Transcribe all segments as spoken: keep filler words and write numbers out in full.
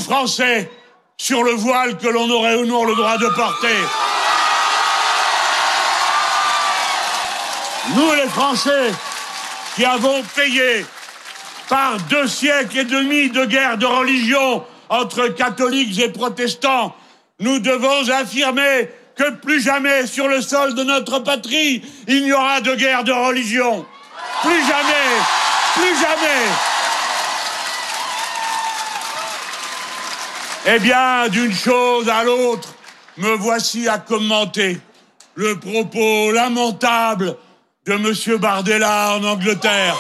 Français sur le voile que l'on aurait ou non le droit de porter. Nous, les Français, qui avons payé par deux siècles et demi de guerre de religion entre catholiques et protestants, nous devons affirmer que plus jamais sur le sol de notre patrie, il n'y aura de guerre de religion. Plus jamais, plus jamais. Eh bien, d'une chose à l'autre, me voici à commenter le propos lamentable de Monsieur Bardella en Angleterre,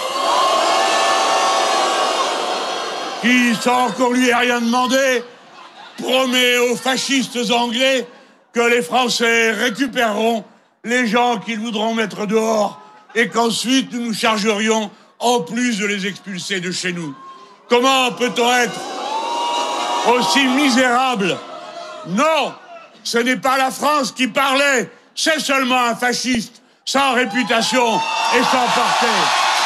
qui, sans qu'on lui ait rien demandé, promet aux fascistes anglais que les Français récupéreront les gens qu'ils voudront mettre dehors et qu'ensuite nous nous chargerions en plus de les expulser de chez nous. Comment peut-on être aussi misérable? Non, ce n'est pas la France qui parlait, c'est seulement un fasciste sans réputation et sans portée.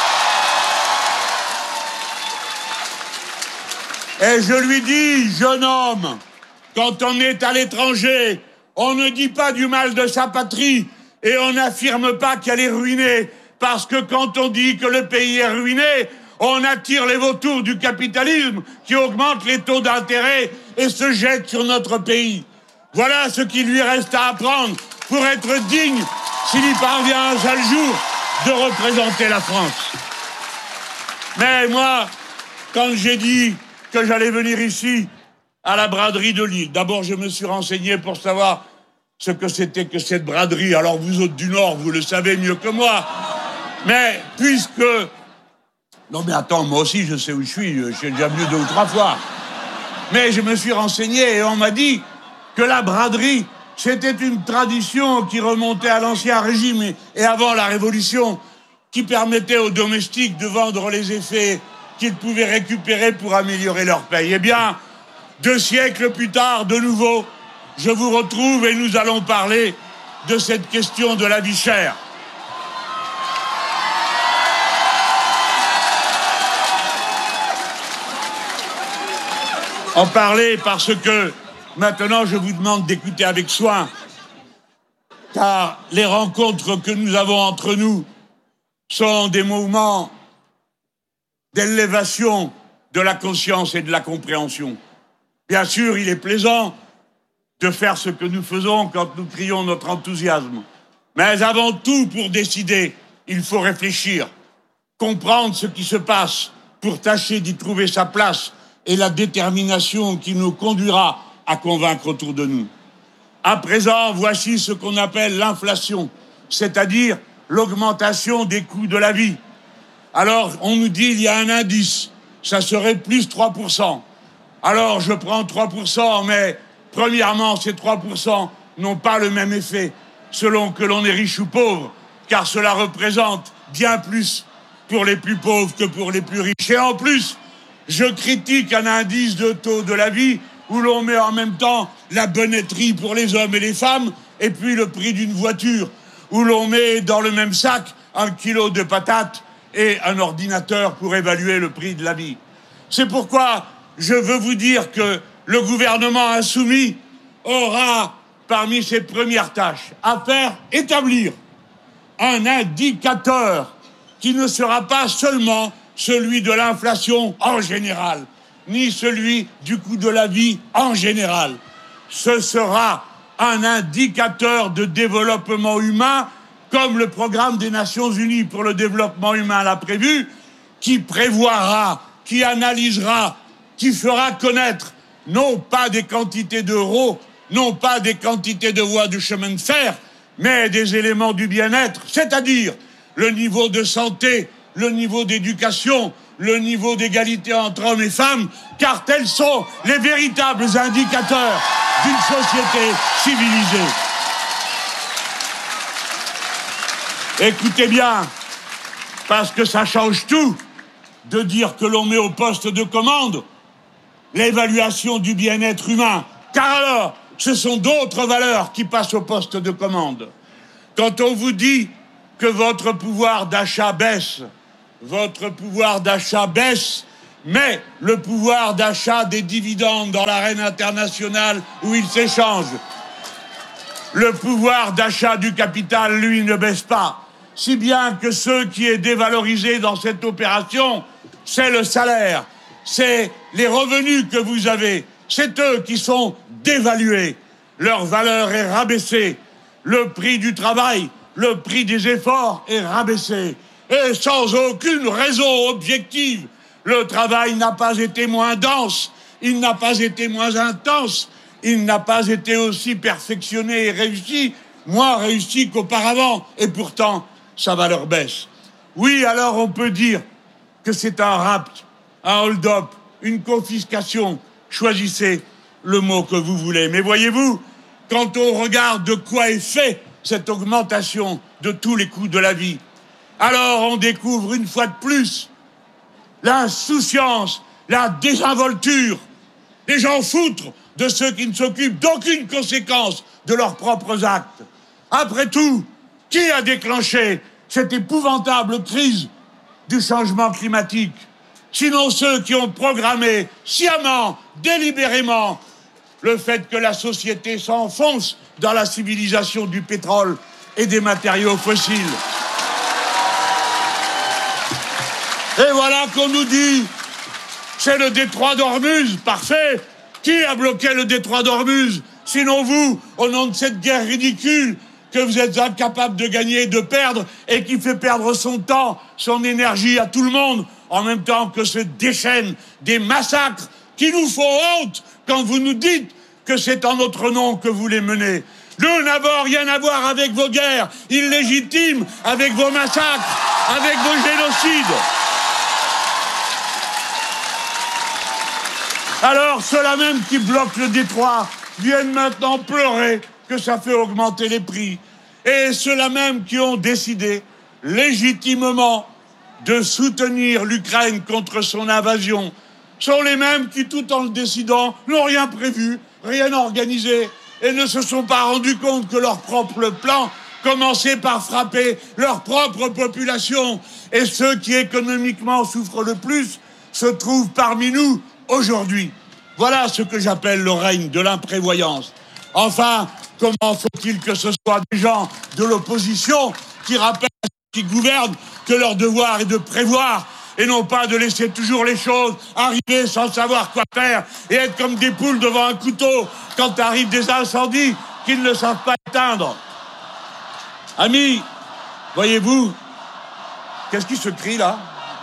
Et je lui dis, jeune homme, quand on est à l'étranger, on ne dit pas du mal de sa patrie et on n'affirme pas qu'elle est ruinée, parce que quand on dit que le pays est ruiné, on attire les vautours du capitalisme qui augmentent les taux d'intérêt et se jettent sur notre pays. Voilà ce qu'il lui reste à apprendre pour être digne, s'il y parvient un seul jour, de représenter la France. Mais moi, quand j'ai dit que j'allais venir ici, à la braderie de Lille, d'abord je me suis renseigné pour savoir ce que c'était que cette braderie. Alors vous autres du Nord, vous le savez mieux que moi. Mais puisque... Non mais attends, moi aussi je sais où je suis, je suis déjà venu deux ou trois fois. Mais je me suis renseigné et on m'a dit que la braderie, c'était une tradition qui remontait à l'Ancien Régime et avant la Révolution, qui permettait aux domestiques de vendre les effets qu'ils pouvaient récupérer pour améliorer leur paye. Eh bien, deux siècles plus tard, de nouveau, je vous retrouve et nous allons parler de cette question de la vie chère. En parler parce que maintenant je vous demande d'écouter avec soin, car les rencontres que nous avons entre nous sont des moments d'élévation de la conscience et de la compréhension. Bien sûr, il est plaisant de faire ce que nous faisons quand nous crions notre enthousiasme. Mais avant tout, pour décider, il faut réfléchir, comprendre ce qui se passe pour tâcher d'y trouver sa place et la détermination qui nous conduira à convaincre autour de nous. À présent, voici ce qu'on appelle l'inflation, c'est-à-dire l'augmentation des coûts de la vie. Alors, on nous dit il y a un indice, ça serait plus trois pour cent. Alors, je prends trois pour cent, mais premièrement, ces trois pour cent n'ont pas le même effet selon que l'on est riche ou pauvre, car cela représente bien plus pour les plus pauvres que pour les plus riches. Et en plus, je critique un indice de taux de la vie où l'on met en même temps la bonneterie pour les hommes et les femmes et puis le prix d'une voiture, où l'on met dans le même sac un kilo de patates et un ordinateur pour évaluer le prix de la vie. C'est pourquoi je veux vous dire que le gouvernement insoumis aura parmi ses premières tâches à faire établir un indicateur qui ne sera pas seulement celui de l'inflation en général, ni celui du coût de la vie en général. Ce sera un indicateur de développement humain, comme le programme des Nations Unies pour le développement humain l'a prévu, qui prévoira, qui analysera, qui fera connaître non pas des quantités d'euros, non pas des quantités de voies de chemin de fer, mais des éléments du bien-être, c'est-à-dire le niveau de santé, le niveau d'éducation, le niveau d'égalité entre hommes et femmes, car tels sont les véritables indicateurs d'une société civilisée. Écoutez bien, parce que ça change tout de dire que l'on met au poste de commande l'évaluation du bien-être humain, car alors, ce sont d'autres valeurs qui passent au poste de commande. Quand on vous dit que votre pouvoir d'achat baisse, votre pouvoir d'achat baisse, mais le pouvoir d'achat des dividendes dans l'arène internationale où ils s'échangent. Le pouvoir d'achat du capital, lui, ne baisse pas. Si bien que ce qui est dévalorisé dans cette opération, c'est le salaire, c'est les revenus que vous avez, c'est eux qui sont dévalués. Leur valeur est rabaissée. Le prix du travail, le prix des efforts est rabaissé. Et sans aucune raison objective, le travail n'a pas été moins dense, il n'a pas été moins intense, il n'a pas été aussi perfectionné et réussi, moins réussi qu'auparavant. Et pourtant, sa valeur baisse. Oui, alors on peut dire que c'est un rapt, un hold-up, une confiscation. Choisissez le mot que vous voulez. Mais voyez-vous, quand on regarde de quoi est fait cette augmentation de tous les coûts de la vie, alors on découvre une fois de plus l'insouciance, la désinvolture, les gens foutres de ceux qui ne s'occupent d'aucune conséquence de leurs propres actes. Après tout, qui a déclenché cette épouvantable crise du changement climatique? Sinon ceux qui ont programmé sciemment, délibérément, le fait que la société s'enfonce dans la civilisation du pétrole et des matériaux fossiles. Et voilà qu'on nous dit, c'est le détroit d'Ormuz, parfait. Qui a bloqué le détroit d'Ormuz? Sinon vous, au nom de cette guerre ridicule que vous êtes incapable de gagner et de perdre, et qui fait perdre son temps, son énergie à tout le monde, en même temps que se déchaînent des massacres qui nous font honte quand vous nous dites que c'est en notre nom que vous les menez. Nous n'avons rien à voir avec vos guerres illégitimes, avec vos massacres, avec vos génocides. Alors, ceux-là même qui bloquent le détroit viennent maintenant pleurer que ça fait augmenter les prix. Et ceux-là même qui ont décidé légitimement de soutenir l'Ukraine contre son invasion sont les mêmes qui, tout en le décidant, n'ont rien prévu, rien organisé, et ne se sont pas rendus compte que leur propre plan commençait par frapper leur propre population. Et ceux qui économiquement souffrent le plus se trouvent parmi nous aujourd'hui. Voilà ce que j'appelle le règne de l'imprévoyance. Enfin, comment faut-il que ce soit des gens de l'opposition qui rappellent à ceux qui gouvernent que leur devoir est de prévoir et non pas de laisser toujours les choses arriver sans savoir quoi faire et être comme des poules devant un couteau quand arrivent des incendies qu'ils ne savent pas éteindre. Amis, voyez-vous, qu'est-ce qui se crie là?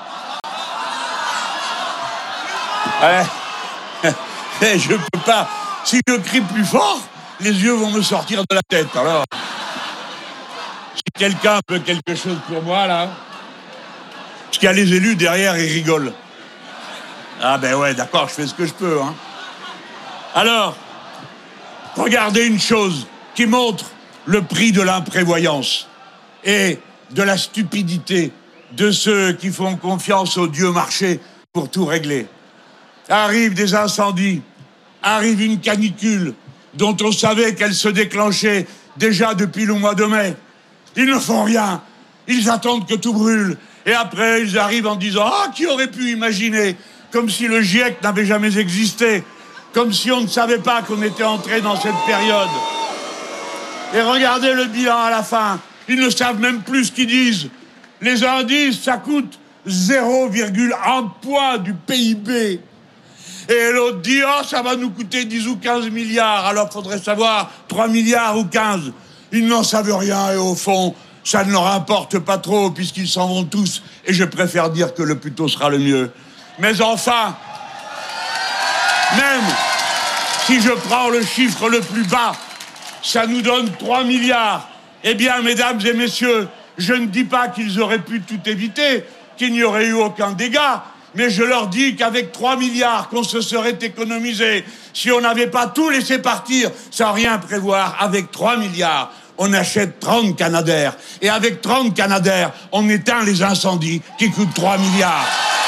Ouais. Je peux pas. Si je crie plus fort, les yeux vont me sortir de la tête. Alors, si quelqu'un peut quelque chose pour moi là, parce qu'il y a les élus derrière, ils rigolent. Ah ben ouais, d'accord, je fais ce que je peux. Hein. Alors, regardez une chose qui montre le prix de l'imprévoyance et de la stupidité de ceux qui font confiance au Dieu marché pour tout régler. Arrivent des incendies, arrive une canicule dont on savait qu'elle se déclenchait déjà depuis le mois de mai. Ils ne font rien, ils attendent que tout brûle. Et après, ils arrivent en disant « Ah, qui aurait pu imaginer ?» Comme si le GIEC n'avait jamais existé, comme si on ne savait pas qu'on était entré dans cette période. Et regardez le bilan à la fin, ils ne savent même plus ce qu'ils disent. Les uns disent « ça coûte zéro virgule un point du P I B ». Et l'autre dit « oh, ça va nous coûter dix ou quinze milliards, alors faudrait savoir trois milliards ou quinze. » Ils n'en savent rien et au fond, ça ne leur importe pas trop puisqu'ils s'en vont tous. Et je préfère dire que le plus tôt sera le mieux. Mais enfin, même si je prends le chiffre le plus bas, ça nous donne trois milliards. Eh bien, mesdames et messieurs, je ne dis pas qu'ils auraient pu tout éviter, qu'il n'y aurait eu aucun dégât. Mais je leur dis qu'avec trois milliards qu'on se serait économisé, si on n'avait pas tout laissé partir sans rien prévoir, avec trois milliards, on achète trente Canadair. Et avec trente Canadair, on éteint les incendies qui coûtent trois milliards.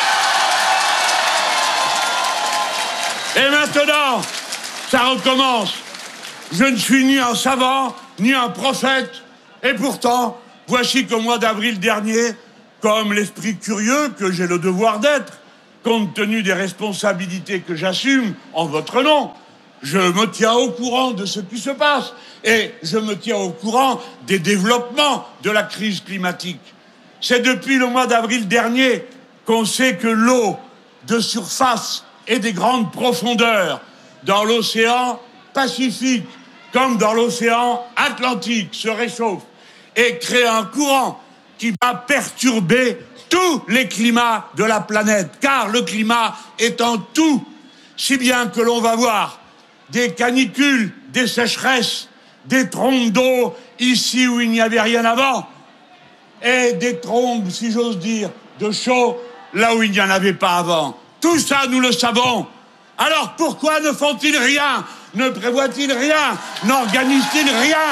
Et maintenant, ça recommence. Je ne suis ni un savant, ni un prophète. Et pourtant, voici qu'au mois d'avril dernier, comme l'esprit curieux que j'ai le devoir d'être, compte tenu des responsabilités que j'assume en votre nom, je me tiens au courant de ce qui se passe et je me tiens au courant des développements de la crise climatique. C'est depuis le mois d'avril dernier qu'on sait que l'eau de surface et des grandes profondeurs dans l'océan Pacifique comme dans l'océan Atlantique se réchauffe et crée un courant qui va perturber tous les climats de la planète, car le climat est en tout, si bien que l'on va voir des canicules, des sécheresses, des trombes d'eau ici où il n'y avait rien avant, et des trombes, si j'ose dire, de chaud là où il n'y en avait pas avant. Tout ça, nous le savons. Alors pourquoi ne font-ils rien? Ne prévoient-ils rien? N'organisent-ils rien?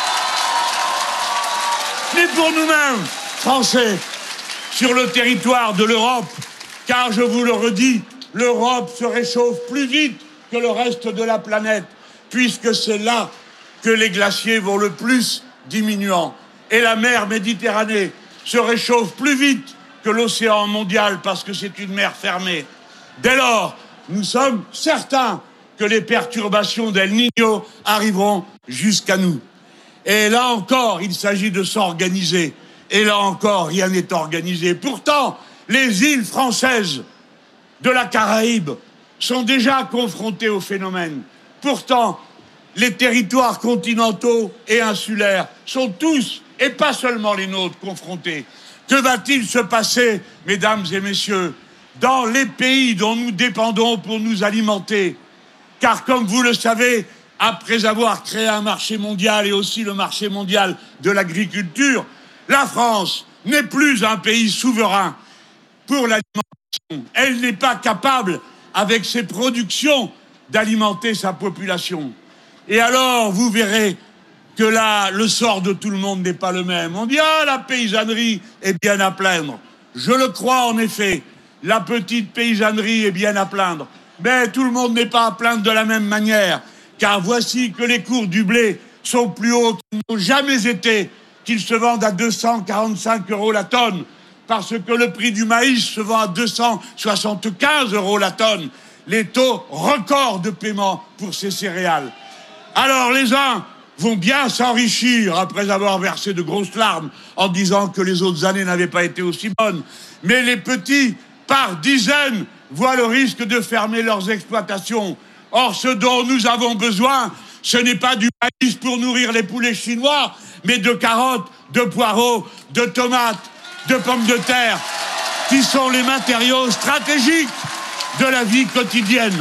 Ni pour nous-mêmes, Français, sur le territoire de l'Europe, car je vous le redis, l'Europe se réchauffe plus vite que le reste de la planète, puisque c'est là que les glaciers vont le plus diminuant. Et la mer Méditerranée se réchauffe plus vite que l'océan mondial, parce que c'est une mer fermée. Dès lors, nous sommes certains que les perturbations d'El Niño arriveront jusqu'à nous. Et là encore, il s'agit de s'organiser. Et là encore, rien n'est organisé. Pourtant, les îles françaises de la Caraïbe sont déjà confrontées au phénomène. Pourtant, les territoires continentaux et insulaires sont tous, et pas seulement les nôtres, confrontés. Que va-t-il se passer, mesdames et messieurs, dans les pays dont nous dépendons pour nous alimenter? Car comme vous le savez, après avoir créé un marché mondial et aussi le marché mondial de l'agriculture, la France n'est plus un pays souverain pour l'alimentation. Elle n'est pas capable, avec ses productions, d'alimenter sa population. Et alors, vous verrez que là, le sort de tout le monde n'est pas le même. On dit « Ah, la paysannerie est bien à plaindre ». Je le crois en effet, la petite paysannerie est bien à plaindre. Mais tout le monde n'est pas à plaindre de la même manière, car voici que les cours du blé sont plus hauts qu'ils n'ont jamais été, qu'ils se vendent à deux cent quarante-cinq euros la tonne, parce que le prix du maïs se vend à deux cent soixante-quinze euros la tonne. Les taux records de paiement pour ces céréales. Alors les uns vont bien s'enrichir après avoir versé de grosses larmes en disant que les autres années n'avaient pas été aussi bonnes. Mais les petits, par dizaines, voient le risque de fermer leurs exploitations. Or, ce dont nous avons besoin, ce n'est pas du maïs pour nourrir les poulets chinois, mais de carottes, de poireaux, de tomates, de pommes de terre, qui sont les matériaux stratégiques de la vie quotidienne.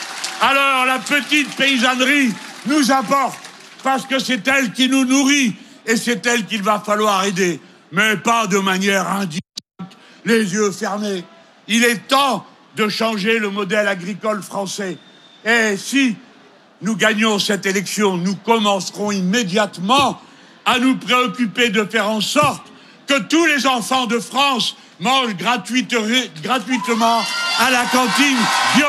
Alors, la petite paysannerie nous apporte, parce que c'est elle qui nous nourrit, et c'est elle qu'il va falloir aider, mais pas de manière indistincte, les yeux fermés. Il est temps de changer le modèle agricole français. Et si nous gagnons cette élection, nous commencerons immédiatement à nous préoccuper de faire en sorte que tous les enfants de France mangent gratuitement à la cantine bio.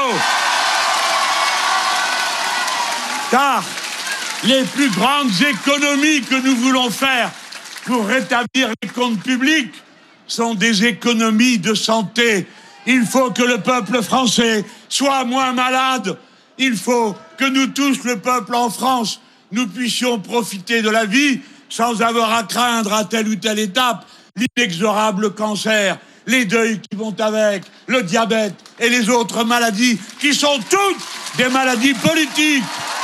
Car les plus grandes économies que nous voulons faire pour rétablir les comptes publics sont des économies de santé. Il faut que le peuple français soit moins malade. Il faut que nous tous, le peuple en France, nous puissions profiter de la vie sans avoir à craindre à telle ou telle étape l'inexorable cancer, les deuils qui vont avec, le diabète et les autres maladies qui sont toutes des maladies politiques.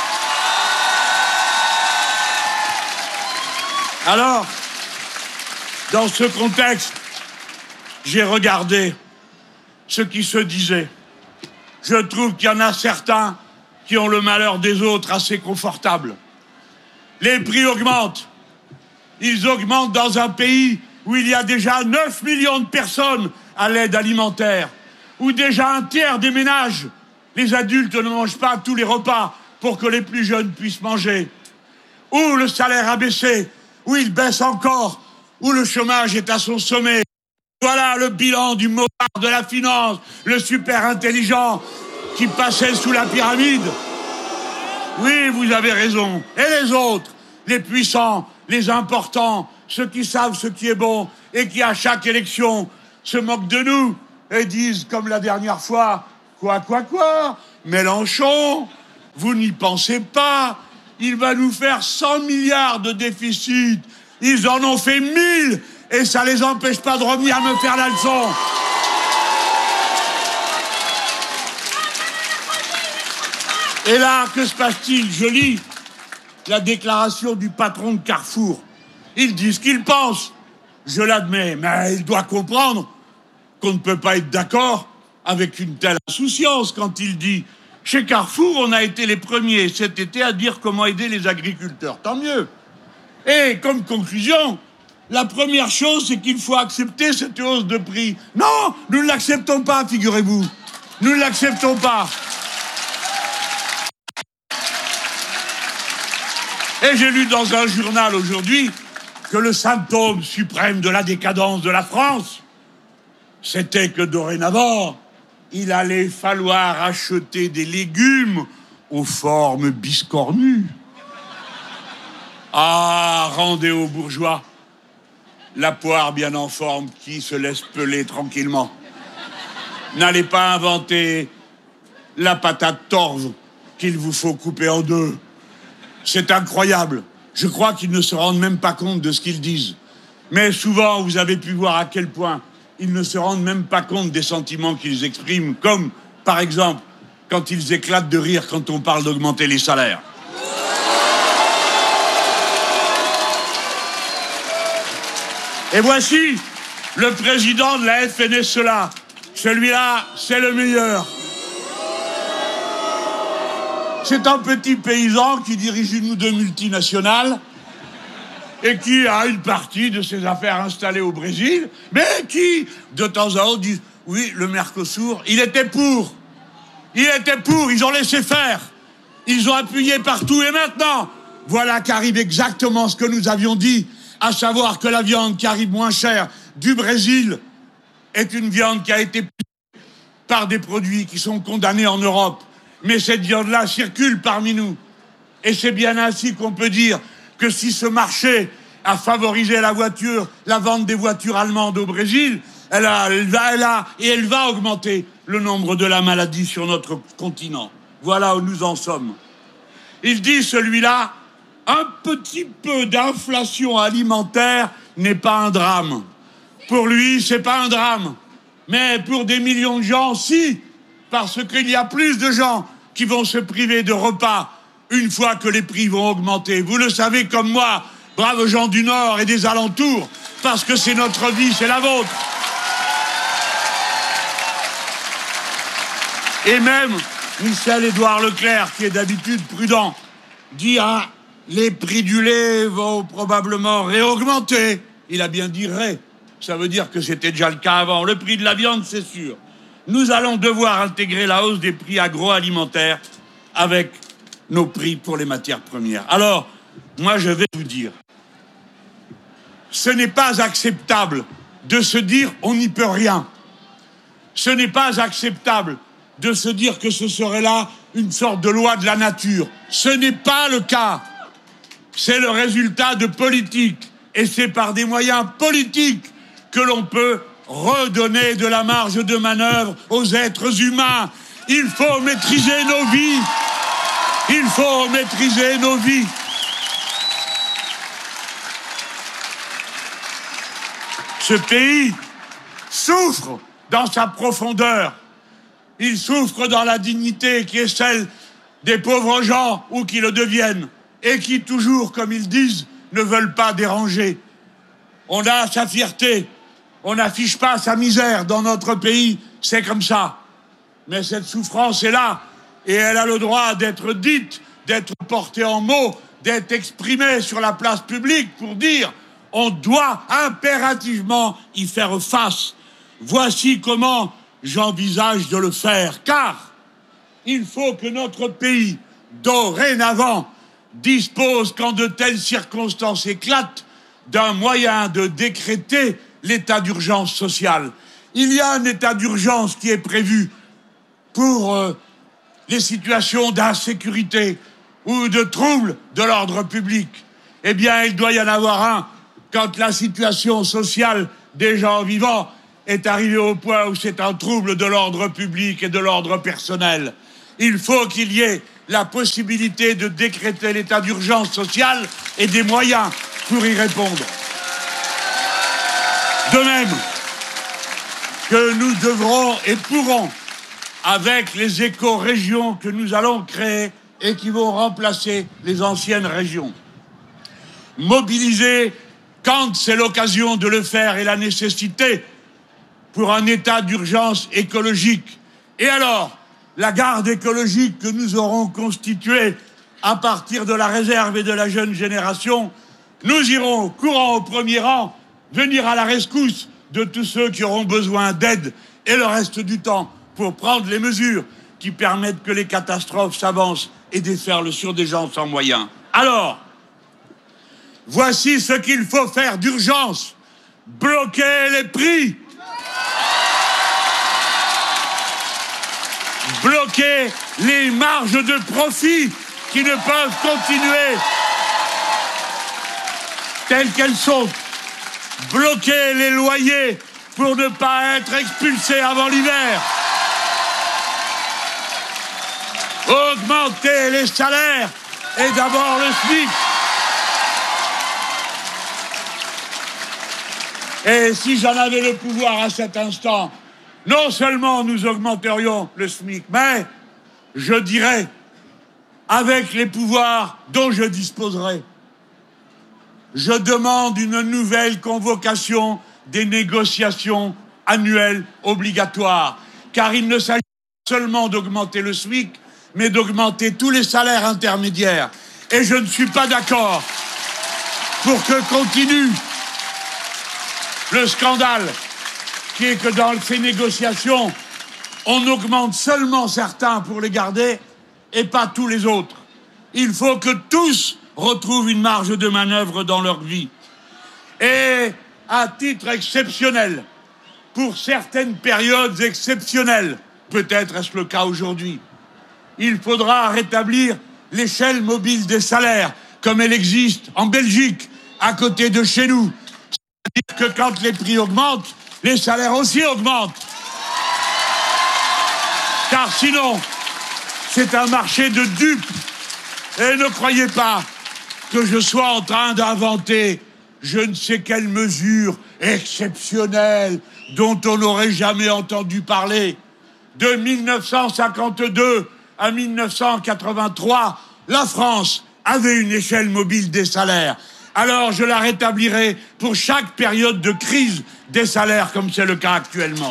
Alors, dans ce contexte, j'ai regardé ce qui se disait. Je trouve qu'il y en a certains qui ont le malheur des autres assez confortable. Les prix augmentent. Ils augmentent dans un pays où il y a déjà neuf millions de personnes à l'aide alimentaire, où déjà un tiers des ménages, les adultes ne mangent pas tous les repas pour que les plus jeunes puissent manger, où le salaire a baissé, où il baisse encore, où le chômage est à son sommet. Voilà le bilan du motard de la finance, le super intelligent qui passait sous la pyramide. Oui, vous avez raison. Et les autres, les puissants, les importants, ceux qui savent ce qui est bon et qui, à chaque élection, se moquent de nous et disent, comme la dernière fois, quoi, quoi, quoi, Mélenchon, vous n'y pensez pas, il va nous faire cent milliards de déficit. Ils en ont fait mille et ça les empêche pas de revenir me faire la leçon. Et là, que se passe-t-il? Je lis la déclaration du patron de Carrefour. Il dit ce qu'il pense. Je l'admets, mais il doit comprendre qu'on ne peut pas être d'accord avec une telle insouciance quand il dit « Chez Carrefour, on a été les premiers cet été à dire comment aider les agriculteurs. Tant mieux. Et comme conclusion, la première chose, c'est qu'il faut accepter cette hausse de prix. Non, nous ne l'acceptons pas, figurez-vous. Nous ne l'acceptons pas. » Et j'ai lu dans un journal aujourd'hui que le symptôme suprême de la décadence de la France, c'était que dorénavant, il allait falloir acheter des légumes aux formes biscornues. Ah, rendez aux bourgeois la poire bien en forme qui se laisse peler tranquillement. N'allez pas inventer la patate torve qu'il vous faut couper en deux. C'est incroyable. Je crois qu'ils ne se rendent même pas compte de ce qu'ils disent. Mais souvent, vous avez pu voir à quel point ils ne se rendent même pas compte des sentiments qu'ils expriment, comme, par exemple, quand ils éclatent de rire quand on parle d'augmenter les salaires. Et voici le président de la F N S E A. Celui-là, c'est le meilleur. C'est un petit paysan qui dirige une ou deux multinationales et qui a une partie de ses affaires installées au Brésil, mais qui, de temps à autre, dit « Oui, le Mercosur, il était pour. Il était pour, ils ont laissé faire. Ils ont appuyé partout. Et maintenant, voilà qu'arrive exactement ce que nous avions dit, à savoir que la viande qui arrive moins chère du Brésil est une viande qui a été payée par des produits qui sont condamnés en Europe. Mais cette viande-là circule parmi nous. Et c'est bien ainsi qu'on peut dire que si ce marché a favorisé la voiture, la vente des voitures allemandes au Brésil, elle, a, elle, va, elle a et elle va augmenter le nombre de la maladie sur notre continent. Voilà où nous en sommes. Il dit, celui-là, un petit peu d'inflation alimentaire n'est pas un drame. Pour lui, c'est pas un drame. Mais pour des millions de gens, si, parce qu'il y a plus de gens qui vont se priver de repas une fois que les prix vont augmenter. Vous le savez comme moi, braves gens du Nord et des alentours, parce que c'est notre vie, c'est la vôtre. Et même Michel-Édouard Leclerc, qui est d'habitude prudent, dit ah, les prix du lait vont probablement réaugmenter. Il a bien dit ré. Ça veut dire que c'était déjà le cas avant. Le prix de la viande, c'est sûr. Nous allons devoir intégrer la hausse des prix agroalimentaires avec nos prix pour les matières premières. Alors, moi, je vais vous dire, ce n'est pas acceptable de se dire on n'y peut rien. Ce n'est pas acceptable de se dire que ce serait là une sorte de loi de la nature. Ce n'est pas le cas. C'est le résultat de politique. Et c'est par des moyens politiques que l'on peut redonner de la marge de manœuvre aux êtres humains. Il faut maîtriser nos vies. Il faut maîtriser nos vies. Ce pays souffre dans sa profondeur. Il souffre dans la dignité qui est celle des pauvres gens ou qui le deviennent et qui toujours, comme ils disent, ne veulent pas déranger. On a sa fierté. On n'affiche pas sa misère dans notre pays, c'est comme ça. Mais cette souffrance est là, et elle a le droit d'être dite, d'être portée en mots, d'être exprimée sur la place publique pour dire on doit impérativement y faire face. Voici comment j'envisage de le faire, car il faut que notre pays, dorénavant, dispose, quand de telles circonstances éclatent, d'un moyen de décréter l'état d'urgence sociale. Il y a un état d'urgence qui est prévu pour euh, les situations d'insécurité ou de troubles de l'ordre public. Eh bien, il doit y en avoir un quand la situation sociale des gens vivants est arrivé au point où c'est un trouble de l'ordre public et de l'ordre personnel. Il faut qu'il y ait la possibilité de décréter l'état d'urgence sociale et des moyens pour y répondre. De même que nous devrons et pourrons, avec les éco-régions que nous allons créer et qui vont remplacer les anciennes régions, mobiliser quand c'est l'occasion de le faire et la nécessité pour un état d'urgence écologique. Et alors, la garde écologique que nous aurons constituée à partir de la réserve et de la jeune génération, nous irons, courant au premier rang, venir à la rescousse de tous ceux qui auront besoin d'aide et le reste du temps pour prendre les mesures qui permettent que les catastrophes s'avancent et déferlent sur des gens sans moyens. Alors, voici ce qu'il faut faire d'urgence. Bloquer les prix. Bloquer les marges de profit qui ne peuvent continuer telles qu'elles sont. Bloquer les loyers pour ne pas être expulsés avant l'hiver. Augmenter les salaires et d'abord le SMIC. Et si j'en avais le pouvoir à cet instant, non seulement nous augmenterions le SMIC, mais je dirais, avec les pouvoirs dont je disposerai, je demande une nouvelle convocation des négociations annuelles obligatoires, car il ne s'agit pas seulement d'augmenter le SMIC, mais d'augmenter tous les salaires intermédiaires. Et je ne suis pas d'accord pour que continue le scandale qui est que dans ces négociations, on augmente seulement certains pour les garder et pas tous les autres. Il faut que tous retrouvent une marge de manœuvre dans leur vie. Et à titre exceptionnel, pour certaines périodes exceptionnelles, peut-être est-ce le cas aujourd'hui, il faudra rétablir l'échelle mobile des salaires, comme elle existe en Belgique, à côté de chez nous. C'est-à-dire que quand les prix augmentent, les salaires aussi augmentent. Car sinon, c'est un marché de dupes. Et ne croyez pas que je sois en train d'inventer je ne sais quelle mesure exceptionnelle dont on n'aurait jamais entendu parler. De mille neuf cent cinquante-deux à mille neuf cent quatre-vingt-trois, la France avait une échelle mobile des salaires. Alors je la rétablirai pour chaque période de crise des salaires, comme c'est le cas actuellement.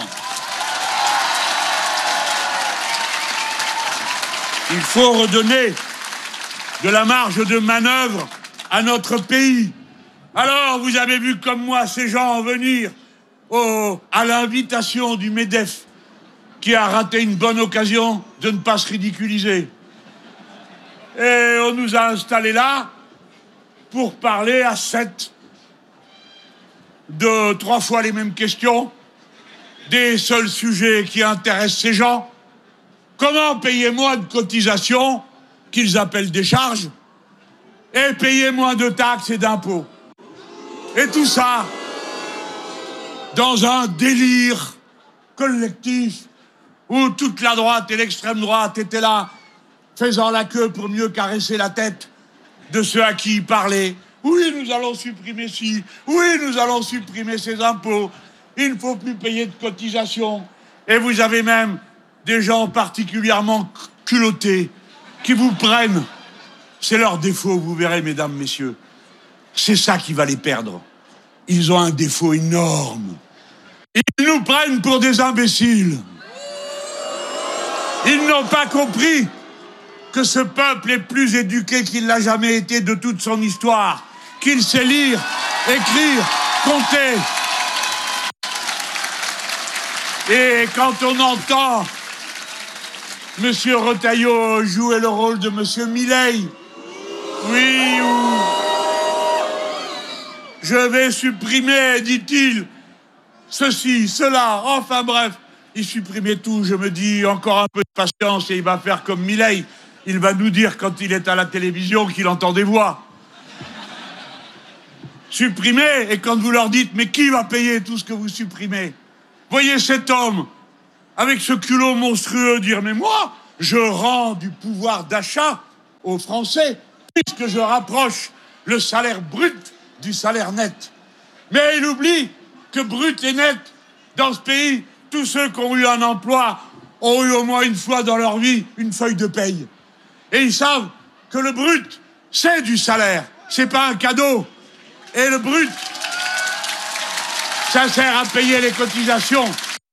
Il faut redonner de la marge de manœuvre à notre pays. Alors, vous avez vu comme moi ces gens venir au, à l'invitation du MEDEF, qui a raté une bonne occasion de ne pas se ridiculiser. Et on nous a installés là pour parler à sept de trois fois les mêmes questions, des seuls sujets qui intéressent ces gens. Comment payer moins de cotisations, qu'ils appellent des charges, et payer moins de taxes et d'impôts. Et tout ça dans un délire collectif où toute la droite et l'extrême droite étaient là, faisant la queue pour mieux caresser la tête de ceux à qui ils parlaient. Oui, nous allons supprimer ci, oui, nous allons supprimer ces impôts, il ne faut plus payer de cotisations. Et vous avez même des gens particulièrement culottés qui vous prennent. C'est leur défaut, vous verrez, mesdames, messieurs. C'est ça qui va les perdre. Ils ont un défaut énorme. Ils nous prennent pour des imbéciles. Ils n'ont pas compris que ce peuple est plus éduqué qu'il n'a jamais été de toute son histoire, qu'il sait lire, écrire, compter. Et quand on entend Monsieur Retailleau jouer le rôle de Monsieur Milei, oui, ou je vais supprimer, dit-il, ceci, cela, enfin bref, il supprimait tout. Je me dis, encore un peu de patience et il va faire comme Milei. Il va nous dire quand il est à la télévision qu'il entend des voix. Supprimer, et quand vous leur dites, mais qui va payer tout ce que vous supprimez? Voyez cet homme, avec ce culot monstrueux, dire « Mais moi, je rends du pouvoir d'achat aux Français, puisque je rapproche le salaire brut du salaire net. » Mais il oublie que brut et net, dans ce pays, tous ceux qui ont eu un emploi ont eu au moins une fois dans leur vie une feuille de paye. Et ils savent que le brut, c'est du salaire, c'est pas un cadeau. Et le brut, ça sert à payer les cotisations.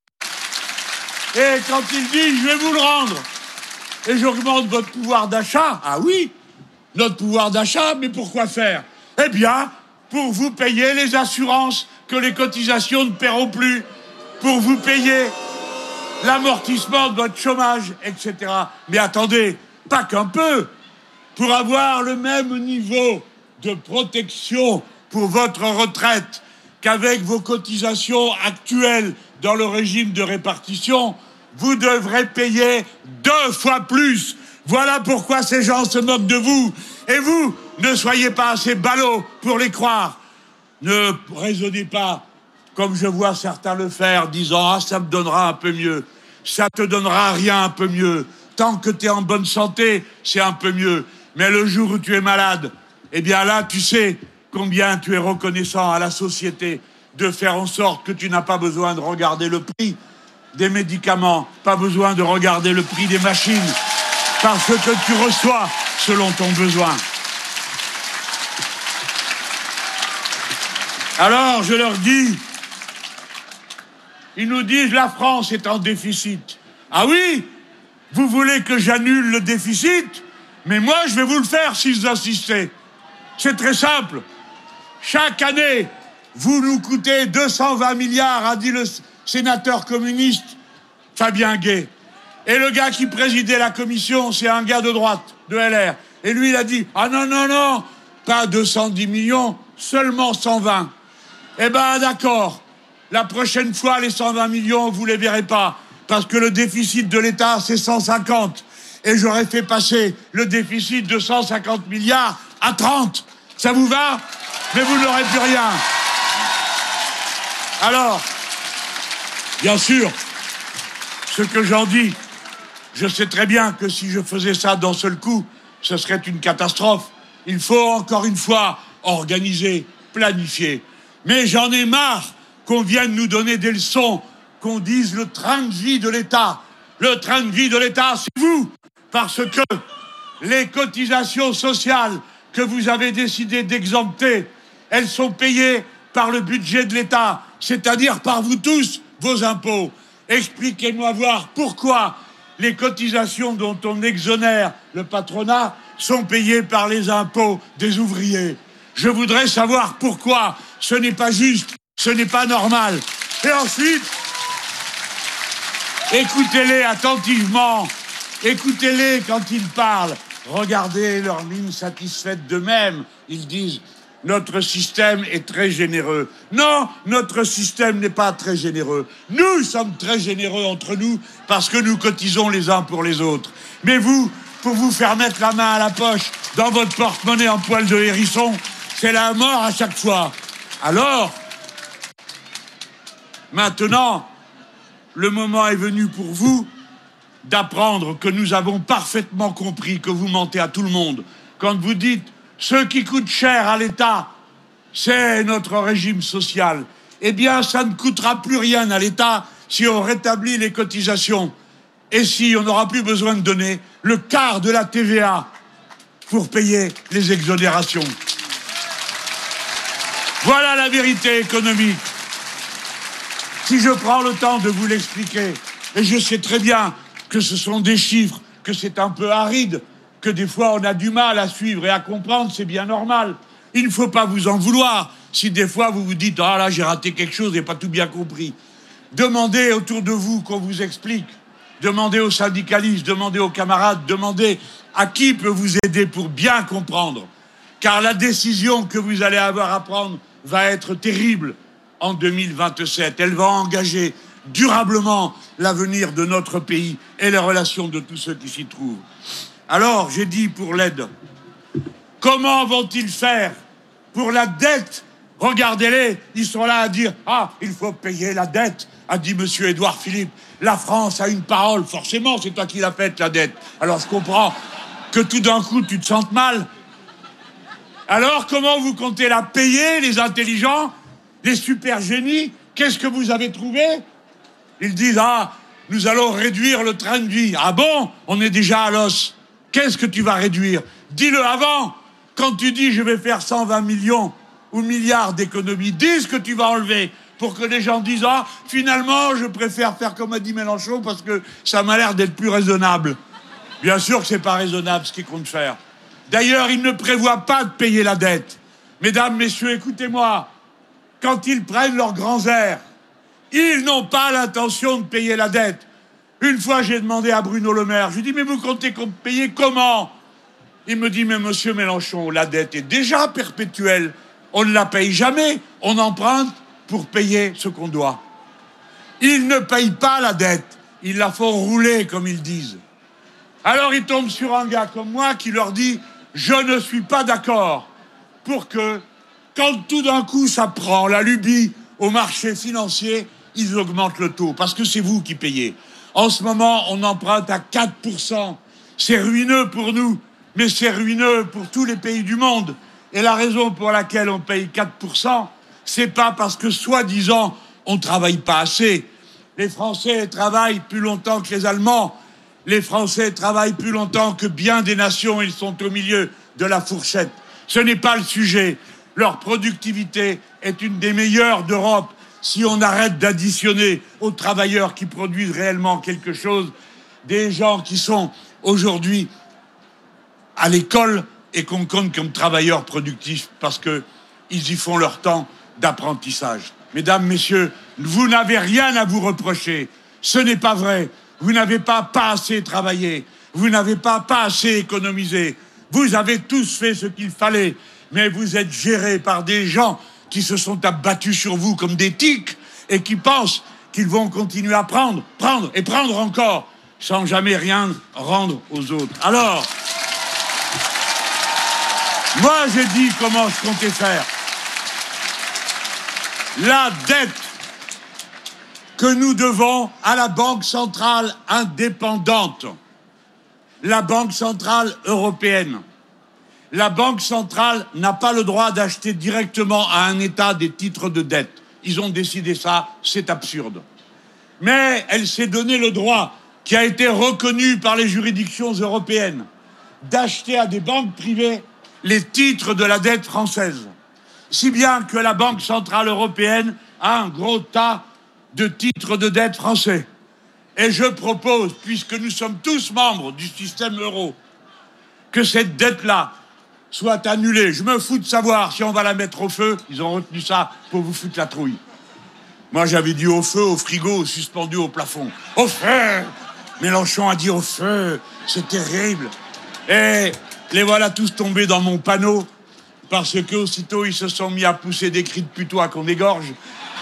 Et quand il dit « je vais vous le rendre » et j'augmente votre pouvoir d'achat, ah oui, notre pouvoir d'achat, mais pourquoi faire? Eh bien, pour vous payer les assurances que les cotisations ne paieront plus, pour vous payer l'amortissement de votre chômage, et cetera. Mais attendez, pas qu'un peu. Pour avoir le même niveau de protection pour votre retraite qu'avec vos cotisations actuelles dans le régime de répartition, vous devrez payer deux fois plus. Voilà pourquoi ces gens se moquent de vous. Et vous, ne soyez pas assez ballot pour les croire. Ne raisonnez pas comme je vois certains le faire, disant « Ah, ça me donnera un peu mieux ». Ça te donnera rien un peu mieux. Tant que tu es en bonne santé, c'est un peu mieux. Mais le jour où tu es malade, eh bien là, tu sais combien tu es reconnaissant à la société de faire en sorte que tu n'as pas besoin de regarder le prix des médicaments, pas besoin de regarder le prix des machines, parce que tu reçois selon ton besoin. Alors, je leur dis, ils nous disent la France est en déficit. Ah oui, vous voulez que j'annule le déficit? Mais moi, je vais vous le faire si vous insistez. C'est très simple. Chaque année, vous nous coûtez deux cent vingt milliards, a dit le sénateur communiste Fabien Gay. Et le gars qui présidait la commission, c'est un gars de droite, de L R. Et lui, il a dit, ah non, non, non, pas deux cent dix millions, seulement cent vingt. Eh ben, d'accord. La prochaine fois, les cent vingt millions, vous les verrez pas. Parce que le déficit de l'État, c'est cent cinquante. Et j'aurais fait passer le déficit de cent cinquante milliards à trente. Ça vous va? Mais vous n'aurez plus rien. Alors, bien sûr, ce que j'en dis, je sais très bien que si je faisais ça d'un seul coup, ce serait une catastrophe. Il faut encore une fois organiser, planifier. Mais j'en ai marre qu'on vienne nous donner des leçons, qu'on dise le train de vie de l'État. Le train de vie de l'État, c'est vous, parce que les cotisations sociales que vous avez décidé d'exempter, elles sont payées par le budget de l'État, c'est-à-dire par vous tous, vos impôts. Expliquez-moi voir pourquoi les cotisations dont on exonère le patronat sont payées par les impôts des ouvriers. Je voudrais savoir pourquoi. Ce n'est pas juste, ce n'est pas normal. Et ensuite, écoutez-les attentivement, écoutez-les quand ils parlent. Regardez leur mine satisfaite d'eux-mêmes. Ils disent « Notre système est très généreux ». Non, notre système n'est pas très généreux. Nous sommes très généreux entre nous parce que nous cotisons les uns pour les autres. Mais vous, pour vous faire mettre la main à la poche dans votre porte-monnaie en poil de hérisson, c'est la mort à chaque fois. Alors, maintenant, le moment est venu pour vous d'apprendre que nous avons parfaitement compris que vous mentez à tout le monde. Quand vous dites « ce qui coûte cher à l'État, c'est notre régime social », eh bien, ça ne coûtera plus rien à l'État si on rétablit les cotisations et si on n'aura plus besoin de donner le quart de la T V A pour payer les exonérations. Voilà la vérité économique. Si je prends le temps de vous l'expliquer, et je sais très bien que ce sont des chiffres, que c'est un peu aride, que des fois on a du mal à suivre et à comprendre, c'est bien normal. Il ne faut pas vous en vouloir si des fois vous vous dites « Ah là, j'ai raté quelque chose, j'ai pas tout bien compris ». Demandez autour de vous qu'on vous explique. Demandez aux syndicalistes, demandez aux camarades, demandez à qui peut vous aider pour bien comprendre. Car la décision que vous allez avoir à prendre va être terrible en deux mille vingt-sept. Elle va engager durablement l'avenir de notre pays et les relations de tous ceux qui s'y trouvent. Alors, j'ai dit pour l'aide, comment vont-ils faire pour la dette Regardez-les, ils sont là à dire « Ah, il faut payer la dette », a dit monsieur Édouard Philippe. La France a une parole, forcément, c'est toi qui l'as faite, la dette. Alors je comprends que tout d'un coup, tu te sentes mal. Alors, comment vous comptez la payer, les intelligents, les super génies? Qu'est-ce que vous avez trouvé? Ils disent « Ah, nous allons réduire le train de vie ». Ah bon? On est déjà à l'os. Qu'est-ce que tu vas réduire? Dis-le avant. Quand tu dis « Je vais faire cent vingt millions ou milliards d'économies », dis ce que tu vas enlever pour que les gens disent « Ah, finalement, je préfère faire comme a dit Mélenchon parce que ça m'a l'air d'être plus raisonnable ». Bien sûr que c'est pas raisonnable ce qu'ils comptent faire. D'ailleurs, ils ne prévoient pas de payer la dette. Mesdames, messieurs, écoutez-moi. Quand ils prennent leurs grands airs, ils n'ont pas l'intention de payer la dette. Une fois, j'ai demandé à Bruno Le Maire, je lui ai dit « Mais vous comptez payer comment ?» Il me dit « Mais monsieur Mélenchon, la dette est déjà perpétuelle. On ne la paye jamais. On emprunte pour payer ce qu'on doit. » Ils ne payent pas la dette. Ils la font rouler, comme ils disent. Alors ils tombent sur un gars comme moi qui leur dit « Je ne suis pas d'accord pour que, quand tout d'un coup ça prend la lubie au marché financier, ils augmentent le taux. Parce que c'est vous qui payez. En ce moment, on emprunte à quatre pour cent. C'est ruineux pour nous. Mais c'est ruineux pour tous les pays du monde. Et la raison pour laquelle on paye quatre pour cent, c'est pas parce que, soi-disant, on travaille pas assez. Les Français travaillent plus longtemps que les Allemands. Les Français travaillent plus longtemps que bien des nations. Ils sont au milieu de la fourchette. Ce n'est pas le sujet. Leur productivité est une des meilleures d'Europe. Si on arrête d'additionner aux travailleurs qui produisent réellement quelque chose, des gens qui sont aujourd'hui à l'école et qu'on compte comme travailleurs productifs parce qu'ils y font leur temps d'apprentissage. Mesdames, messieurs, vous n'avez rien à vous reprocher. Ce n'est pas vrai. Vous n'avez pas pas assez travaillé. Vous n'avez pas pas assez économisé. Vous avez tous fait ce qu'il fallait. Mais vous êtes gérés par des gens qui se sont abattus sur vous comme des tiques et qui pensent qu'ils vont continuer à prendre, prendre et prendre encore sans jamais rien rendre aux autres. Alors, moi, j'ai dit comment je comptais faire. La dette que nous devons à la Banque centrale indépendante, la Banque centrale européenne. La Banque centrale n'a pas le droit d'acheter directement à un État des titres de dette. Ils ont décidé ça, c'est absurde. Mais elle s'est donné le droit, qui a été reconnu par les juridictions européennes, d'acheter à des banques privées les titres de la dette française. Si bien que la Banque centrale européenne a un gros tas de titres de dette français. Et je propose, puisque nous sommes tous membres du système euro, que cette dette-là soit annulée. Je me fous de savoir si on va la mettre au feu. Ils ont retenu ça pour vous foutre la trouille. Moi, j'avais dit au feu, au frigo, suspendu au plafond. Au feu! Mélenchon a dit au feu. C'est terrible. Et les voilà tous tombés dans mon panneau parce que aussitôt ils se sont mis à pousser des cris de putois qu'on égorge.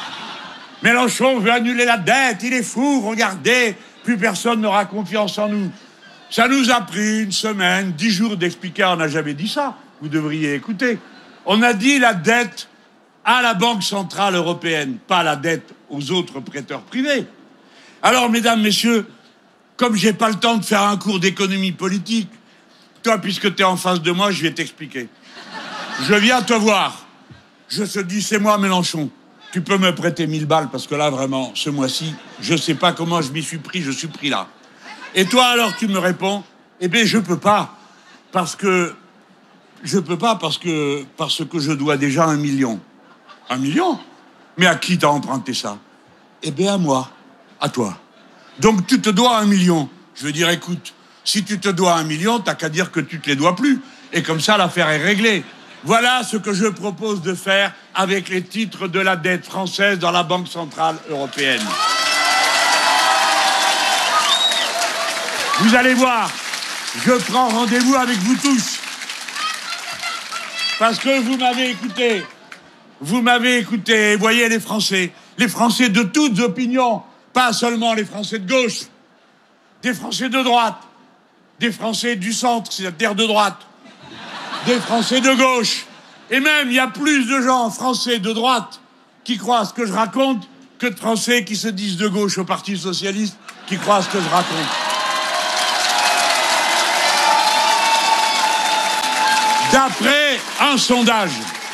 Mélenchon veut annuler la dette, il est fou, regardez, plus personne n'aura confiance en nous. Ça nous a pris une semaine, dix jours d'expliquer, on n'a jamais dit ça, vous devriez écouter. On a dit la dette à la Banque centrale européenne, pas la dette aux autres prêteurs privés. Alors, mesdames, messieurs, comme j'ai pas le temps de faire un cours d'économie politique, toi, puisque tu es en face de moi, je vais t'expliquer. Je viens te voir. Je te dis, c'est moi, Mélenchon. Tu peux me prêter mille balles, parce que là, vraiment, ce mois-ci, je sais pas comment je m'y suis pris, je suis pris là. Et toi, alors, tu me réponds, eh bien, je peux pas, parce que... Je peux pas, parce que... Parce que je dois déjà un million. Un million? Mais à qui t'as emprunté ça? Eh bien, à moi. À toi. Donc, tu te dois un million. Je veux dire, écoute, si tu te dois un million, t'as qu'à dire que tu te les dois plus. Et comme ça, l'affaire est réglée. Voilà ce que je propose de faire avec les titres de la dette française dans la Banque centrale européenne. Vous allez voir, je prends rendez-vous avec vous tous. Parce que vous m'avez écouté. Vous m'avez écouté. Voyez les Français. Les Français de toutes opinions. Pas seulement les Français de gauche. Des Français de droite. Des Français du centre, c'est-à-dire de droite. Des Français de gauche. Et même, il y a plus de gens français de droite qui croient à ce que je raconte que de Français qui se disent de gauche au Parti socialiste qui croient à ce que je raconte. D'après un sondage,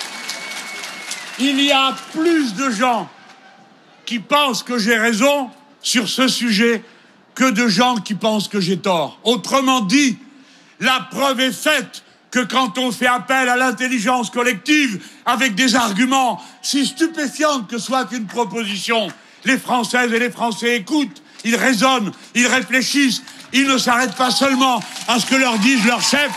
il y a plus de gens qui pensent que j'ai raison sur ce sujet que de gens qui pensent que j'ai tort. Autrement dit, la preuve est faite que quand on fait appel à l'intelligence collective avec des arguments si stupéfiants que soit une proposition, les Françaises et les Français écoutent, ils raisonnent, ils réfléchissent, ils ne s'arrêtent pas seulement à ce que leur disent leurs chefs,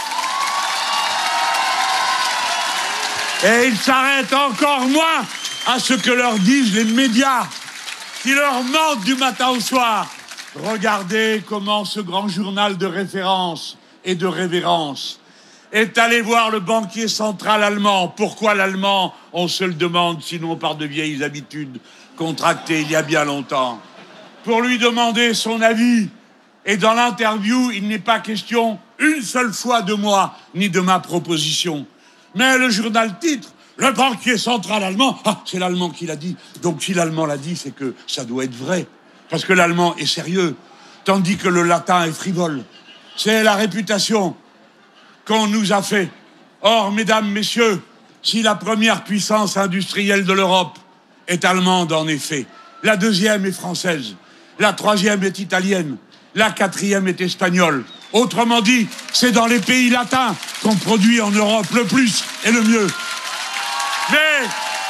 et ils s'arrêtent encore moins à ce que leur disent les médias, qui leur mentent du matin au soir. Regardez comment ce grand journal de référence et de révérence est allé voir le banquier central allemand. Pourquoi l'allemand? On se le demande, sinon par de vieilles habitudes contractées il y a bien longtemps. Pour lui demander son avis. Et dans l'interview, il n'est pas question une seule fois de moi, ni de ma proposition. Mais le journal titre, le banquier central allemand, ah, c'est l'allemand qui l'a dit. Donc si l'allemand l'a dit, c'est que ça doit être vrai. Parce que l'allemand est sérieux, tandis que le latin est frivole. C'est la réputation qu'on nous a fait. Or, mesdames, messieurs, si la première puissance industrielle de l'Europe est allemande, en effet, la deuxième est française, la troisième est italienne, la quatrième est espagnole. Autrement dit, c'est dans les pays latins qu'on produit en Europe le plus et le mieux. Mais,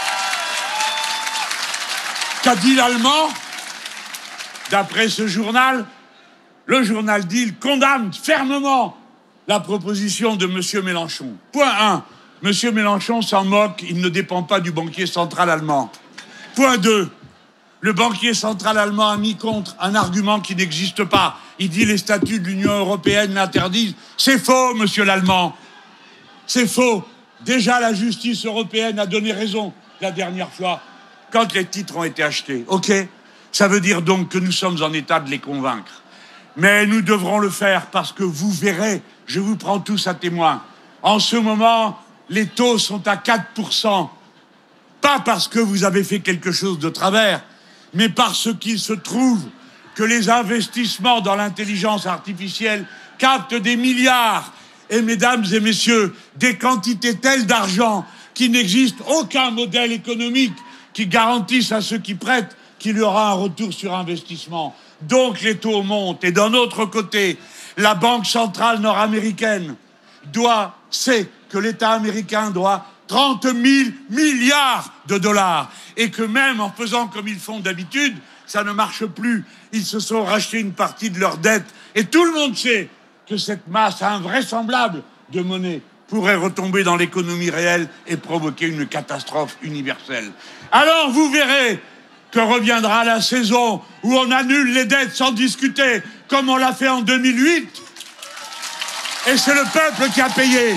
qu'a dit l'Allemand? D'après ce journal, le journal dit, il condamne fermement la proposition de M. Mélenchon. Point un. M. Mélenchon s'en moque, il ne dépend pas du banquier central allemand. Point deux. Le banquier central allemand a mis contre un argument qui n'existe pas. Il dit les statuts de l'Union européenne l'interdisent. C'est faux, monsieur l'Allemand. C'est faux. Déjà, la justice européenne a donné raison la dernière fois quand les titres ont été achetés. OK? Ça veut dire donc que nous sommes en état de les convaincre. Mais nous devrons le faire parce que vous verrez, je vous prends tous à témoin, en ce moment, les taux sont à quatre pour cent. Pas parce que vous avez fait quelque chose de travers, mais parce qu'il se trouve que les investissements dans l'intelligence artificielle captent des milliards. Et mesdames et messieurs, des quantités telles d'argent qu'il n'existe aucun modèle économique qui garantisse à ceux qui prêtent qu'il y aura un retour sur investissement. Donc les taux montent. Et d'un autre côté, la Banque centrale nord-américaine doit, sait que l'État américain doit trente mille milliards de dollars. Et que même en faisant comme ils font d'habitude, ça ne marche plus. Ils se sont rachetés une partie de leur dette. Et tout le monde sait que cette masse invraisemblable de monnaie pourrait retomber dans l'économie réelle et provoquer une catastrophe universelle. Alors vous verrez que reviendra la saison où on annule les dettes sans discuter, comme on l'a fait en deux mille huit. Et c'est le peuple qui a payé.